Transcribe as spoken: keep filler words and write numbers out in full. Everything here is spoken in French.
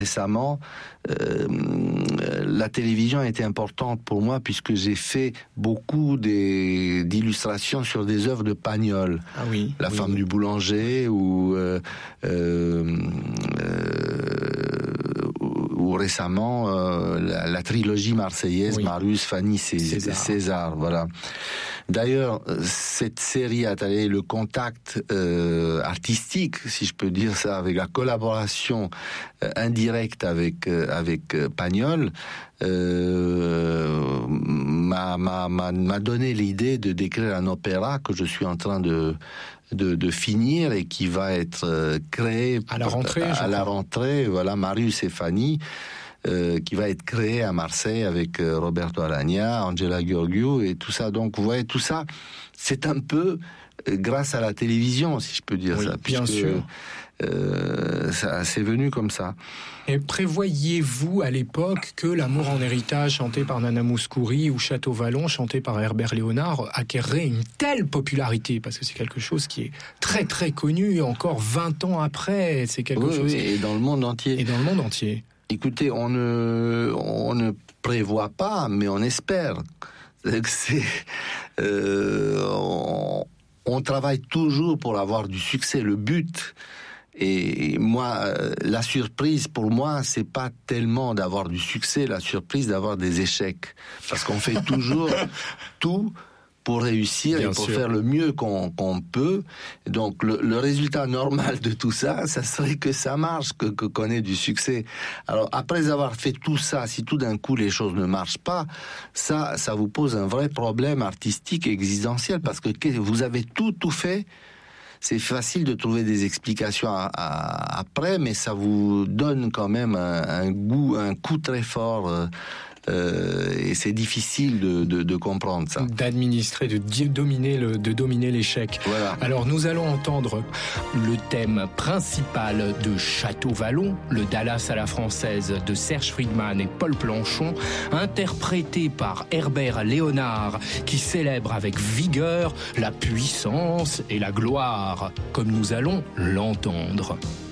Récemment, euh, la télévision a été importante pour moi puisque j'ai fait beaucoup des, d'illustrations sur des œuvres de Pagnol. Ah oui. La oui, femme oui. du boulanger ou, euh, euh, euh, ou récemment euh, la, la trilogie marseillaise, oui. Marius, Fanny, César. César. Voilà. D'ailleurs, cette série a allé le contact euh, artistique, si je peux dire ça, avec la collaboration euh, indirecte avec euh, avec euh, Pagnol, euh, m'a, m'a, m'a, m'a donné l'idée de d'écrire un opéra que je suis en train de de, de finir et qui va être euh, créé à la rentrée. À, à la rentrée, voilà, Marius et Fanny. Euh, qui va être créé à Marseille avec euh, Roberto Alagna, Angela Gheorghiu et tout ça. Donc, vous voyez, tout ça, c'est un peu euh, grâce à la télévision, si je peux dire oui, ça. Bien puisque, sûr. Euh, ça, c'est venu comme ça. Et prévoyiez-vous à l'époque que L'amour en héritage, chanté par Nana Mouskouri, ou Château Vallon, chanté par Herbert Léonard, acquerrait une telle popularité? Parce que c'est quelque chose qui est très très connu, encore vingt ans après. C'est quelque oui, chose. Oui, et dans le monde entier. Et dans le monde entier. Écoutez, on ne, on ne prévoit pas, mais on espère. C'est, euh, on, on travaille toujours pour avoir du succès. Le but, et moi, la surprise pour moi, c'est pas tellement d'avoir du succès, la surprise d'avoir des échecs, parce qu'on fait toujours tout pour réussir Bien et pour sûr. faire le mieux qu'on, qu'on peut. Donc le, le résultat normal de tout ça, ça serait que ça marche, que, que qu'on ait du succès. Alors après avoir fait tout ça, si tout d'un coup les choses ne marchent pas, ça, ça vous pose un vrai problème artistique et existentiel, parce que vous avez tout, tout fait. C'est facile de trouver des explications à, à, après, mais ça vous donne quand même un, un goût, un coup très fort. Euh, Euh, et c'est difficile de, de, de comprendre ça. D'administrer, de dominer, le, de dominer l'échec. Voilà. Alors nous allons entendre le thème principal de Château Vallon, le Dallas à la française de Serge Friedman et Paul Planchon, interprété par Herbert Léonard, qui célèbre avec vigueur la puissance et la gloire, comme nous allons l'entendre.